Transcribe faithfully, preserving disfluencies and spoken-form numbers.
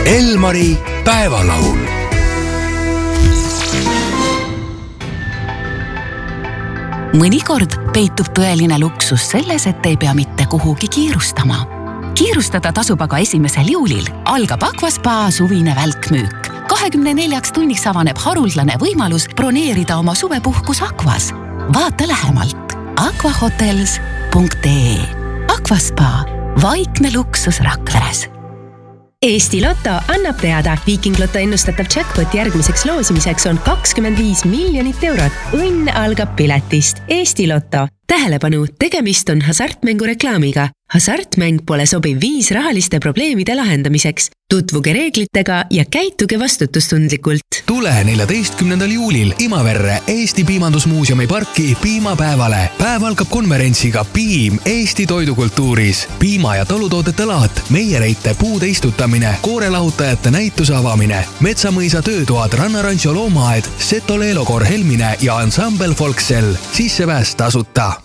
Elmari päevalaul. Mõnikord peitub tõeline luksus selles, et ei pea mitte kuhugi kiirustama. Kiirustada tasub aga esimesel juulil. Algab Aquaspa suvine välkmüük. kahekümne neljaks tunniks avaneb haruldane võimalus broneerida oma suvepuhkus Aquas. Vaata lähemalt aquahotels punkt ee. Aquaspa, vaikne luksus Rakveres. Eesti Lotto annab teada, Viiking Lotto ennustatav jackpot järgmiseks loosimiseks on kakskümmend viis miljonit eurot. Õnn algab piletist. Eesti Lotto. Tähelepanu, tegemist on hasartmängu reklaamiga. Hasartmäng pole sobiv viis rahaliste probleemide lahendamiseks. Tutvuge reeglitega ja käituge vastutustundlikult. Tule neljateistkümnendal juulil Imaverre Eesti Piimandusmuuseumi parki piimapäevale. Päev algab konverentsiga Piim Eesti toidukultuuris. Piima- ja talutoodete laat, meiereite puude istutamine, koorelahutajate näituse avamine, Metsamõisa töötoad, Rannarancho loomaaed, Seto Leelokor Helmine ja Ansambel Folksel. Sissepääs tasuta.